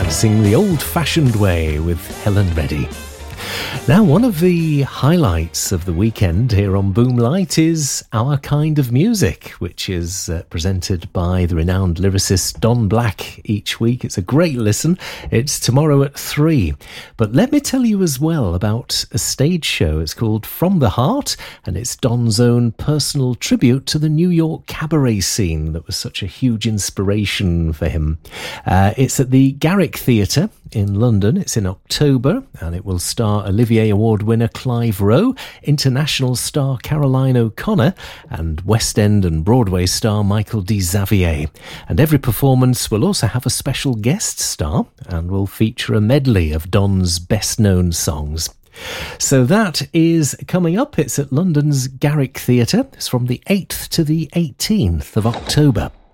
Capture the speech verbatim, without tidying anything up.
dancing the old-fashioned way with Helen Reddy. Now, one of the highlights of the weekend here on Boomlight is Our Kind of Music, which is uh, presented by the renowned lyricist Don Black each week. It's a great listen. It's tomorrow at three. But let me tell you as well about a stage show. It's called From the Heart, and it's Don's own personal tribute to the New York cabaret scene that was such a huge inspiration for him. Uh, it's at the Garrick Theatre in London. It's in October, and it will star Olivier Award winner Clive Rowe, international star Caroline O'Connor, and West End and Broadway star Michael D. Xavier. And every performance will also have a special guest star and will feature a medley of Don's best-known songs. So that is coming up. It's at London's Garrick Theatre. It's from the eighth to the eighteenth of October.